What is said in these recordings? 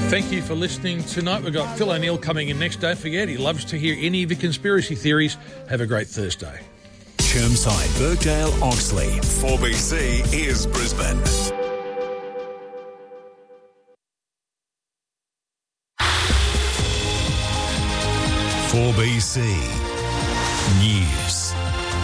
Thank you for listening tonight. We've got Phil O'Neill coming in next. Don't forget, he loves to hear any of your conspiracy theories. Have a great Thursday. Chermside, Birkdale, Oxley. 4BC is Brisbane. .4BC News.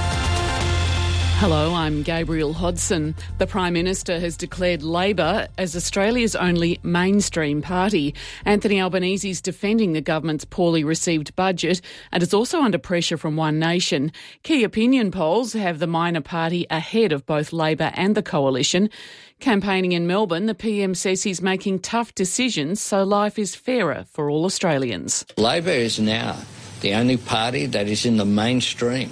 Hello, I'm Gabriel Hodson. The Prime Minister has declared Labor as Australia's only mainstream party. Anthony Albanese is defending the government's poorly received budget and is also under pressure from One Nation. Key opinion polls have the minor party ahead of both Labor and the coalition. Campaigning in Melbourne, the PM says he's making tough decisions so life is fairer for all Australians. Labor is now the only party that is in the mainstream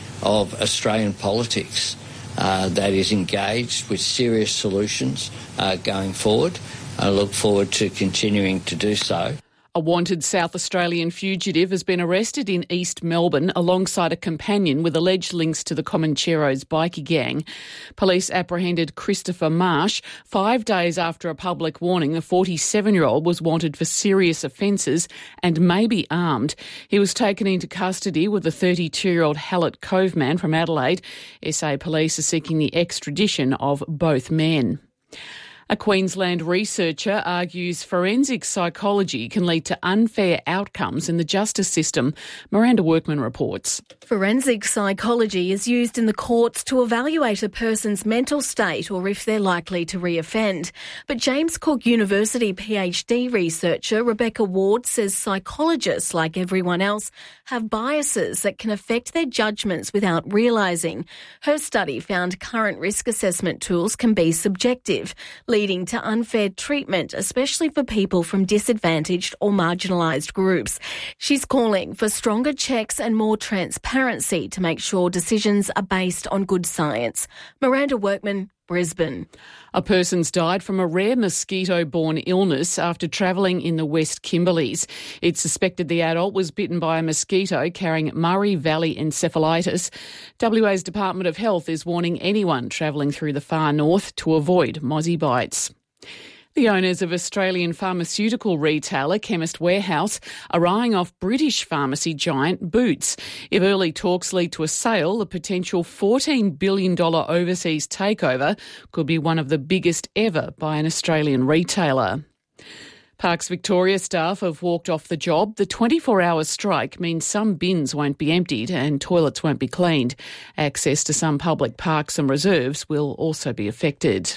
of Australian politics that is engaged with serious solutions going forward. I look forward to continuing to do so. A wanted South Australian fugitive has been arrested in East Melbourne alongside a companion with alleged links to the Comancheros bikie gang. Police apprehended Christopher Marsh 5 days after a public warning the 47-year-old was wanted for serious offences and may be armed. He was taken into custody with the 32-year-old Hallett Cove man from Adelaide. SA Police are seeking the extradition of both men. A Queensland researcher argues forensic psychology can lead to unfair outcomes in the justice system. Miranda Workman reports. Forensic psychology is used in the courts to evaluate a person's mental state or if they're likely to reoffend. But James Cook University PhD researcher Rebecca Ward says psychologists, like everyone else, have biases that can affect their judgments without realising. Her study found current risk assessment tools can be subjective, leading to unfair treatment, especially for people from disadvantaged or marginalised groups. She's calling for stronger checks and more transparency to make sure decisions are based on good science. Miranda Workman, Brisbane. A person's died from a rare mosquito-borne illness after travelling in the West Kimberleys. It's suspected the adult was bitten by a mosquito carrying Murray Valley encephalitis. WA's Department of Health is warning anyone travelling through the far north to avoid mozzie bites. The owners of Australian pharmaceutical retailer Chemist Warehouse are eyeing off British pharmacy giant Boots. If early talks lead to a sale, the potential $14 billion overseas takeover could be one of the biggest ever by an Australian retailer. Parks Victoria staff have walked off the job. The 24-hour strike means some bins won't be emptied and toilets won't be cleaned. Access to some public parks and reserves will also be affected.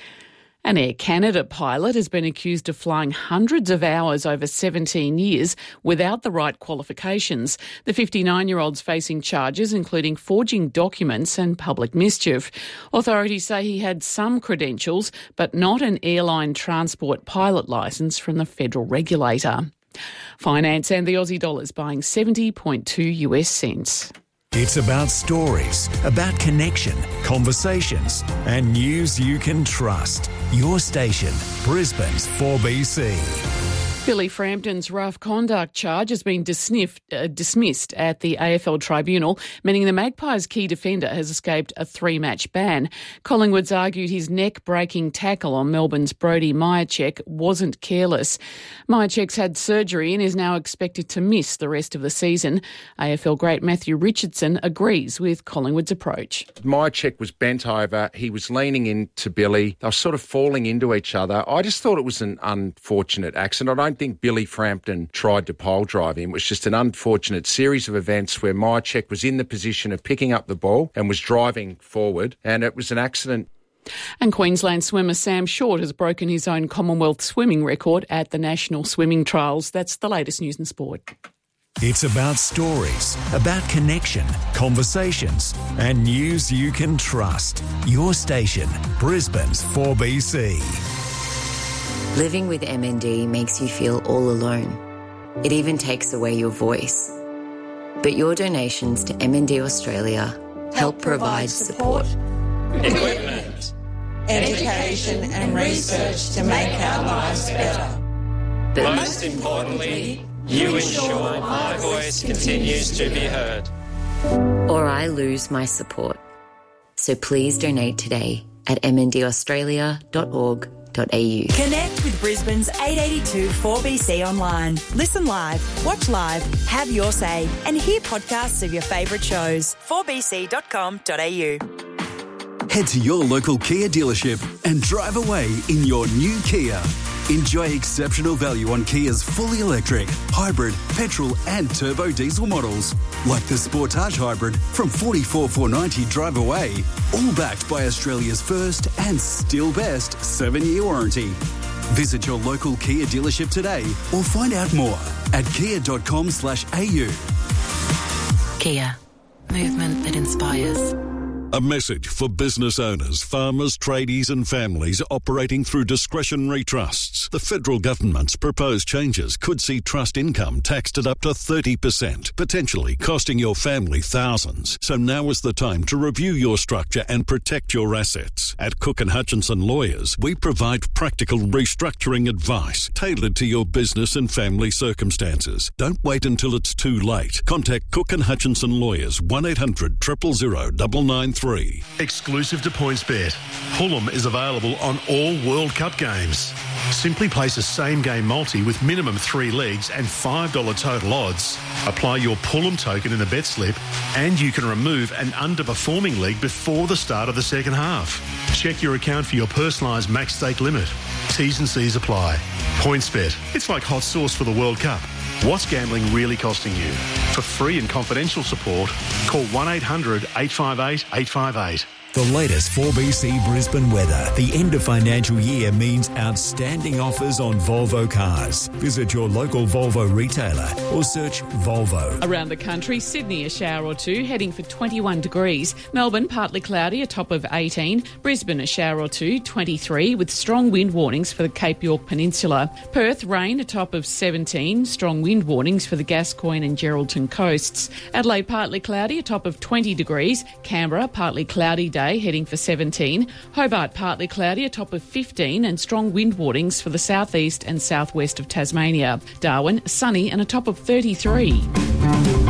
An Air Canada pilot has been accused of flying hundreds of hours over 17 years without the right qualifications. The 59-year-old's facing charges including forging documents and public mischief. Authorities say he had some credentials but not an airline transport pilot licence from the federal regulator. Finance and the Aussie dollar's buying 70.2 US cents. It's about stories, about connection, conversations, and news you can trust. Your station, Brisbane's 4BC. Billy Frampton's rough conduct charge has been dismissed at the AFL Tribunal, meaning the Magpies' key defender has escaped a 3-match ban. Collingwood's argued his neck-breaking tackle on Melbourne's Brody Mihocek wasn't careless. Mihocek's had surgery and is now expected to miss the rest of the season. AFL great Matthew Richardson agrees with Collingwood's approach. Mihocek was bent over, he was leaning into Billy, they were sort of falling into each other. I just thought it was an unfortunate accident. I don't think Billy Frampton tried to pole drive him. It was just an unfortunate series of events where Mihocek was in the position of picking up the ball and was driving forward, and it was an accident. And Queensland swimmer Sam Short has broken his own Commonwealth swimming record at the National Swimming Trials. That's the latest news and sport. It's about stories, about connection, conversations, and news you can trust. Your station, Brisbane's 4BC. Living with MND makes you feel all alone. It even takes away your voice. But your donations to MND Australia help provide support, equipment, education and research to make our lives better. But most importantly, you ensure my voice continues to be heard. Or I lose my support. So please donate today at mndaustralia.org.au. Connect with Brisbane's 882 4BC online. Listen live, watch live, have your say, and hear podcasts of your favourite shows. 4bc.com.au. Head to your local Kia dealership and drive away in your new Kia. Enjoy exceptional value on Kia's fully electric, hybrid, petrol and turbo diesel models, like the Sportage Hybrid from $44,490 drive away, all backed by Australia's first and still best 7-year warranty. Visit your local Kia dealership today or find out more at kia.com/au. Kia. Movement that inspires. A message for business owners, farmers, tradies and families operating through discretionary trusts. The federal government's proposed changes could see trust income taxed at up to 30%, potentially costing your family thousands. So now is the time to review your structure and protect your assets. At Cook & Hutchinson Lawyers, we provide practical restructuring advice tailored to your business and family circumstances. Don't wait until it's too late. Contact Cook & Hutchinson Lawyers, 1800 000 993. Exclusive to PointsBet, Fulham is available on all World Cup games. Simply place a same-game multi with minimum 3 legs and $5 total odds. Apply your Fulham token in the bet slip and you can remove an underperforming leg before the start of the second half. Check your account for your personalised max stake limit. T's and C's apply. PointsBet, it's like hot sauce for the World Cup. What's gambling really costing you? For free and confidential support, call 1-800-858-858. The latest 4BC Brisbane weather. The end of financial year means outstanding offers on Volvo cars. Visit your local Volvo retailer or search Volvo. Around the country, Sydney a shower or two, heading for 21 degrees. Melbourne partly cloudy, a top of 18. Brisbane a shower or two, 23, with strong wind warnings for the Cape York Peninsula. Perth rain, a top of 17. Strong wind warnings for the Gascoyne and Geraldton coasts. Adelaide partly cloudy, a top of 20 degrees. Canberra partly cloudy day, heading for 17. Hobart partly cloudy, a top of 15, and strong wind warnings for the southeast and southwest of Tasmania. Darwin sunny and a top of 33.